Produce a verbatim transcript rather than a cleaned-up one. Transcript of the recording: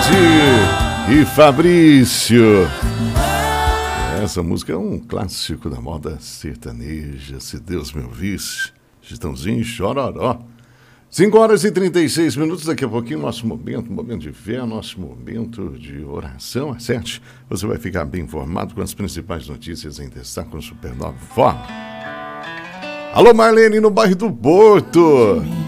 e Fabrício. Essa música é um clássico da moda sertaneja, Se Deus Me Ouvisse, Chitãozinho e Chororó. cinco horas e trinta e seis minutos, daqui a pouquinho nosso momento, momento de fé, nosso momento de oração. Às sete, você vai ficar bem informado com as principais notícias em destaque com Supernova Forma. Alô, Marlene, no bairro do Porto.